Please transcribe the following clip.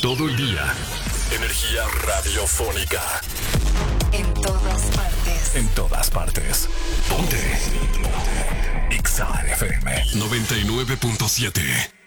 todo el día. Energía radiofónica. En todas partes. En todas partes. Ponte. Exa FM 99.7.